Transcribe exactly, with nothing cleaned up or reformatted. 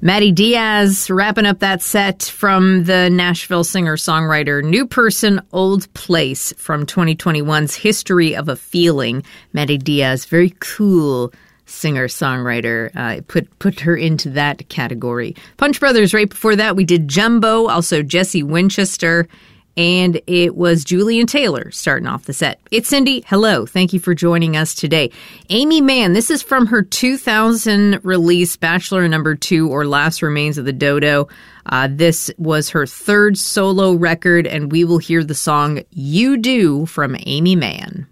Maddie Diaz wrapping up that set from the Nashville singer-songwriter New Person, Old Place from twenty twenty-one's History of a Feeling. Maddie Diaz, very cool singer-songwriter. Uh, put put her into that category. Punch Brothers, right before that, we did Jumbo, also Jesse Winchester, and it was Julian Taylor starting off the set. It's Cindy. Hello. Thank you for joining us today. Amy Mann, this is from her two thousand release, Bachelor Number Two, or Last Remains of the Dodo. Uh, this was her third solo record, and we will hear the song You Do from Amy Mann.